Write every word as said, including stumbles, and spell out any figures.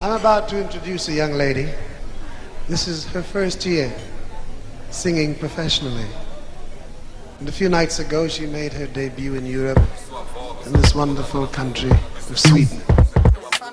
I'm about to introduce a young lady. This is her first year singing professionally. And a few nights ago she made her debut in Europe, in this wonderful country of Sweden.